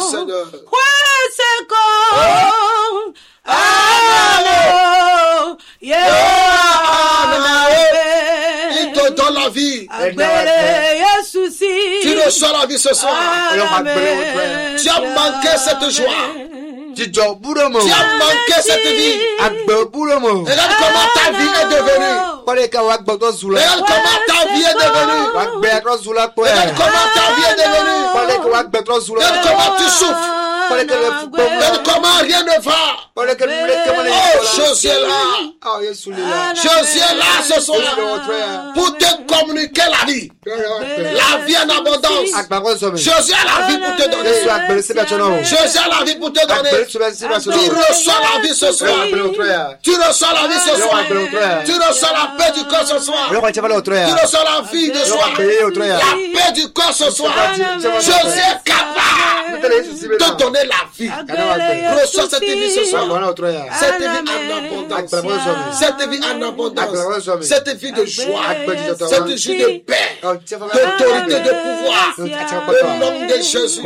Seigneur. Il te donne la vie. Tu reçois la vie ce soir. Tu as manqué cette joie. Tu as manqué cette vie. Regarde comment ta vie est devenue. Regarde comment ta vie est devenue. Regarde comment ta vie est devenue. Regarde comment tu souffres. Regarde comment rien ne va. Oh, Jésus est là. Jésus est là ce soir pour te communiquer la vie. La vie en abondance. Jésus a la vie pour te donner. Jésus a la vie pour te donner. Tu reçois la vie ce soir. Tu reçois la vie ce soir. Tu reçois la paix du corps ce soir. Tu reçois la vie de soi. La paix du corps ce soir. Jésus est capable de te donner la vie. Reçois cette vie ce soir. Cette vie en abondance. Cette vie en abondance. Cette vie de joie. Cette vie de paix. D'autorité, de pouvoir. Au nom de Jésus.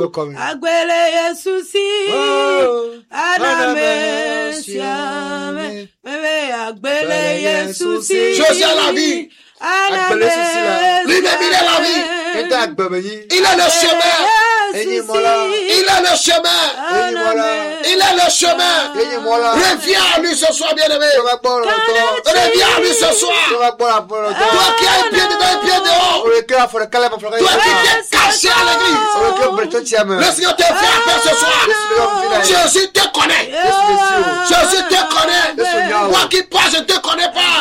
Jésus a la vie. Lui-même il est la vie. Il est le chemin. Il est le chemin. Il est le chemin. Reviens à lui ce soir, bien-aimé. Reviens à lui ce soir. Toi qui as un pied dedans, un pied dehors. Toi qui t'es caché à l'église. Le Seigneur te fait appel ce soir. Jésus te connaît. Jésus te connaît. Moi qui parle, je ne te connais pas.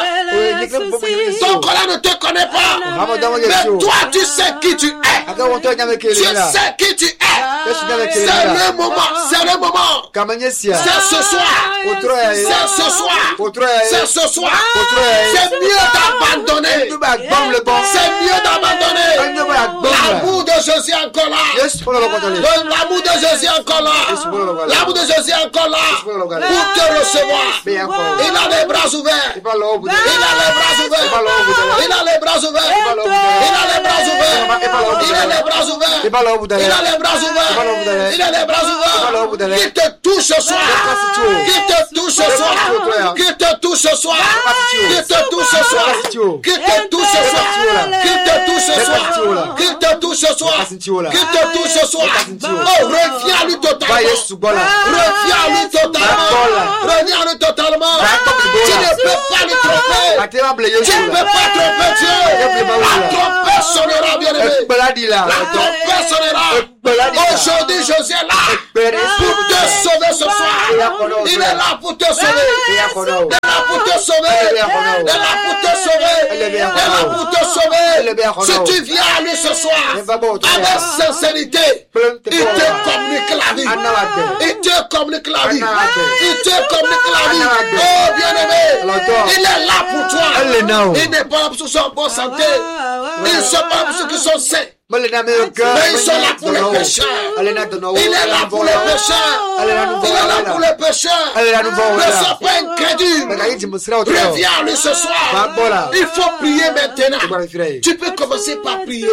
Ton collègue ne te connaît pas. Mais toi, tu sais qui tu es. Tu sais qui tu es. C'est le moment. C'est le moment. C'est ce soir. C'est ce soir. C'est ce soir. C'est mieux d'abandonner. C'est mieux d'abandonner. L'amour de Jésus est encore là. L'amour de Jésus est encore là. L'amour de Jésus est encore là. Pour te recevoir. Il a les bras ouverts. Il a les bras ouverts. Il a les bras ouverts. Il a les bras ouverts. Il a les bras ouverts. Il a les bras ouverts. Il a les bras ouverts. Il a les bras ouverts. Qui te touche ce soir. Qui te touche ce soir. Qui te touche ce soir. Qui te touche ce soir. Qui te touche ce soir. Qui te touche ce soir. Qui te touche ce soir. Qui te touche ce soir. Oh, reviens à lui totalement. Reviens à lui totalement. Reviens à lui totalement. Tu ne peux pas lui tromper. Tu ne peux pas tromper Dieu. La trompette sonnera, bien-aimé. La trompette sonnera. Aujourd'hui, Jésus est là pour te sauver ce soir. Il est là pour te sauver. Il est là pour te sauver. Il est là pour te sauver. Il est là pour te sauver. Si tu viens à lui ce soir avec sincérité, il te communique la vie. Il te communique la vie. Il te communique la vie. Oh, bien-aimé, il est là pour toi. Il n'est pas là pour ceux qui sont en bonne santé. Ils ne sont pas là pour ceux qui sont sains. Mais ils sont là pour les pécheurs. Il est là pour les pécheurs. Il est là pour les pécheurs. Ne sois pas incrédule. Reviens à lui ce soir. Il faut prier maintenant. Tu peux commencer par prier.